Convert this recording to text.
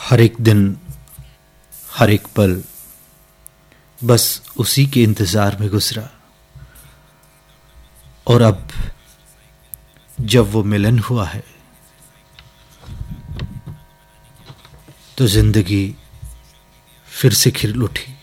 हर एक दिन, हर एक पल बस उसी के इंतज़ार में गुजरा, और अब जब वो मिलन हुआ है तो जिंदगी फिर से खिल उठी।